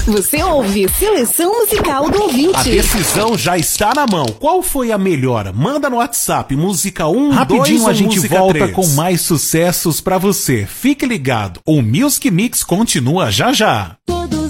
Você ouve Seleção Musical do Ouvinte. A decisão já está na mão. Qual foi a melhor? Manda no WhatsApp, música 1, Rapidinho 2 a gente música volta 3. com mais sucessos pra você. Fique ligado, o Music Mix continua já já. Todo